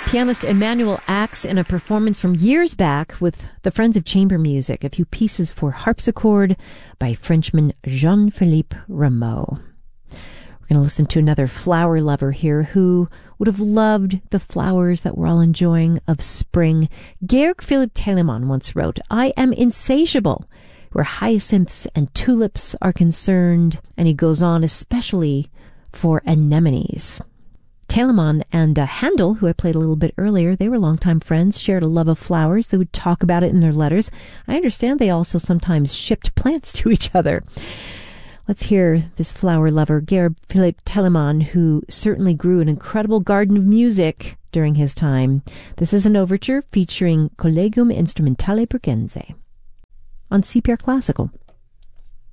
Pianist Emmanuel Ax in a performance from years back with the Friends of Chamber Music, a few pieces for harpsichord by Frenchman Jean-Philippe Rameau. We're going to listen to another flower lover here who would have loved the flowers that we're all enjoying of spring. Georg Philipp Telemann once wrote, "I am insatiable where hyacinths and tulips are concerned," and he goes on, especially for anemones. Telemann and Handel, who I played a little bit earlier, they were longtime friends, shared a love of flowers. They would talk about it in their letters. I understand they also sometimes shipped plants to each other. Let's hear this flower lover, Georg Philipp Telemann, who certainly grew an incredible garden of music during his time. This is an overture featuring Collegium Instrumentale Bregenz on CPR Classical.